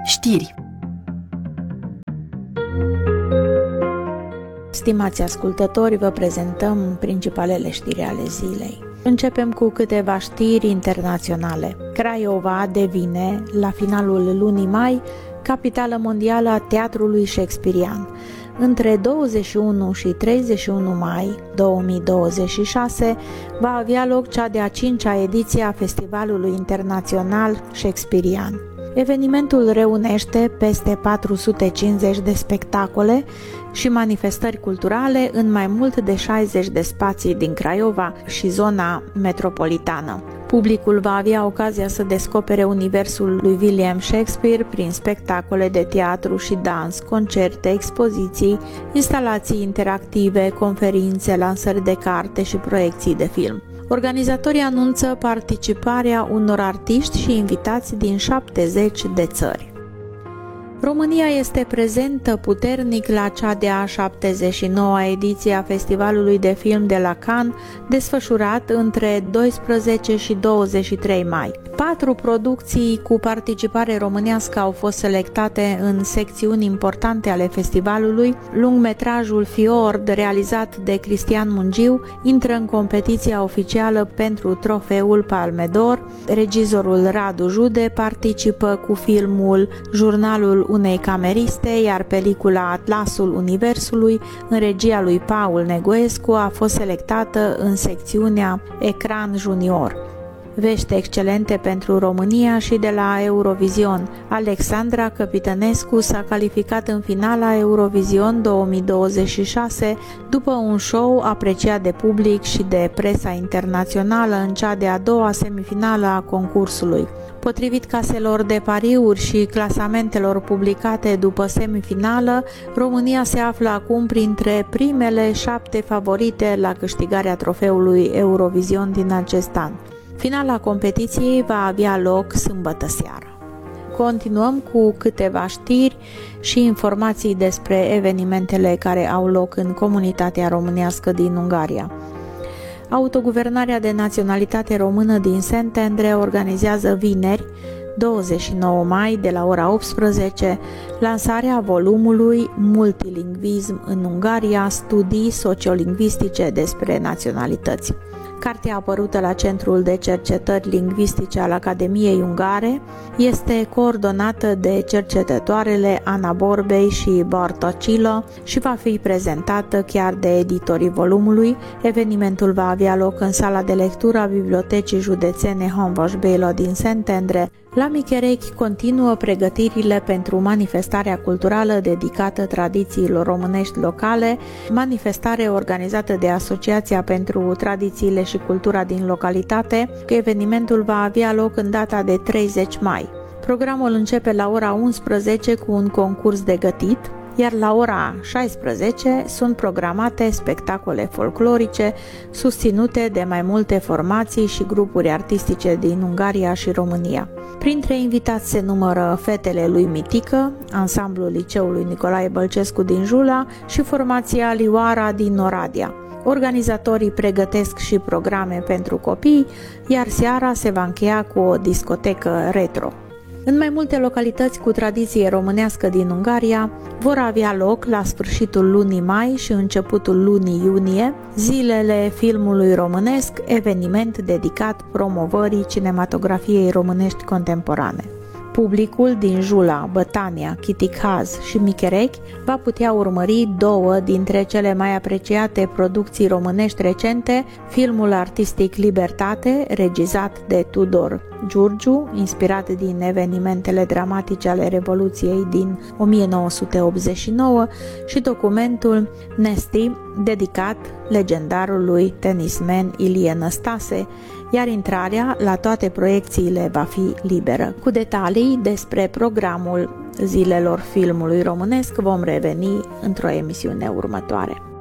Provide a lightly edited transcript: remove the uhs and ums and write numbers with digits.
Știri. Stimați ascultători, vă prezentăm principalele știri ale zilei. Începem cu câteva știri internaționale. Craiova devine, la finalul lunii mai, capitală mondială a teatrului shakespearian. Între 21 și 31 mai 2026 va avea loc cea de-a 5-a ediție a Festivalului Internațional Shakespearian. Evenimentul reunește peste 450 de spectacole și manifestări culturale în mai mult de 60 de spații din Craiova și zona metropolitană. Publicul va avea ocazia să descopere universul lui William Shakespeare prin spectacole de teatru și dans, concerte, expoziții, instalații interactive, conferințe, lansări de carte și proiecții de film. Organizatorii anunță participarea unor artiști și invitați din 70 de țări. România este prezentă puternic la cea de-a 79-a ediție a Festivalului de Film de la Cannes, desfășurat între 12 și 23 mai. 4 producții cu participare românească au fost selectate în secțiuni importante ale festivalului. Lungmetrajul Fiord, realizat de Cristian Mungiu, intră în competiția oficială pentru trofeul Palme d'Or. Regizorul Radu Jude participă cu filmul Jurnalul unei cameriste, iar pelicula Atlasul Universului, în regia lui Paul Negoescu, a fost selectată în secțiunea Ecran Junior. Vești excelente pentru România și de la Eurovision. Alexandra Căpitănescu s-a calificat în finala Eurovision 2026 după un show apreciat de public și de presa internațională în cea de-a doua semifinală a concursului. Potrivit caselor de pariuri și clasamentelor publicate după semifinală, România se află acum printre primele 7 favorite la câștigarea trofeului Eurovision din acest an. Finala competiției va avea loc sâmbătă seara. Continuăm cu câteva știri și informații despre evenimentele care au loc în comunitatea românească din Ungaria. Autoguvernarea de naționalitate română din Szentendre organizează vineri, 29 mai, de la ora 18, lansarea volumului Multilingvism în Ungaria, studii sociolingvistice despre naționalități. Cartea apărută la Centrul de Cercetări Lingvistice al Academiei Ungare este coordonată de cercetătoarele Ana Borbei și Bartocilo și va fi prezentată chiar de editorii volumului. Evenimentul va avea loc în sala de lectură a Bibliotecii Județene Honvos-Béla din Szentendre. La Micherechi continuă pregătirile pentru manifestarea culturală dedicată tradițiilor românești locale, manifestare organizată de Asociația pentru Tradițiile și Cultura din localitate. Evenimentul va avea loc în data de 30 mai. Programul începe la ora 11 cu un concurs de gătit, iar la ora 16 sunt programate spectacole folclorice susținute de mai multe formații și grupuri artistice din Ungaria și România. Printre invitați se numără Fetele lui Mitică, ansamblul Liceului Nicolae Bălcescu din Jula și formația Lioara din Oradea. Organizatorii pregătesc și programe pentru copii, iar seara se va încheia cu o discotecă retro. În mai multe localități cu tradiție românească din Ungaria vor avea loc la sfârșitul lunii mai și începutul lunii iunie Zilele Filmului Românesc, eveniment dedicat promovării cinematografiei românești contemporane. Publicul din Jula, Bătania, Chiticaz și Micherechi va putea urmări 2 dintre cele mai apreciate producții românești recente, filmul artistic Libertate, regizat de Tudor Giurgiu, inspirat din evenimentele dramatice ale Revoluției din 1989, și documentul Nesty, dedicat legendarului tenismen Ilie Năstase, iar intrarea la toate proiecțiile va fi liberă. Cu detalii despre programul Zilelor Filmului Românesc vom reveni într-o emisiune următoare.